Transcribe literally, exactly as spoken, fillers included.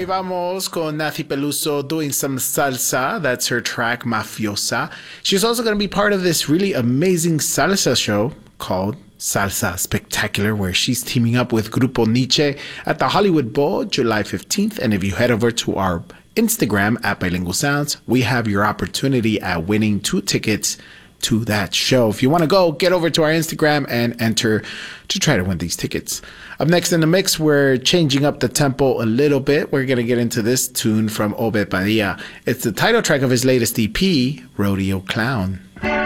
vamos con Nathy Peluso doing some salsa. That's her track, Mafiosa. She's also going to be part of this really amazing salsa show called Salsa Spectacular, where she's teaming up with Grupo Niche at the Hollywood Bowl, July fifteenth. And if you head over to our Instagram at Bilingual Sounds, we have your opportunity at winning two tickets to that show. If you want to go, get over to our Instagram and enter to try to win these tickets. Up next in the mix, we're changing up the tempo a little bit. We're going to get into this tune from Obed Padilla. It's the title track of his latest E P, Rodeo Clown.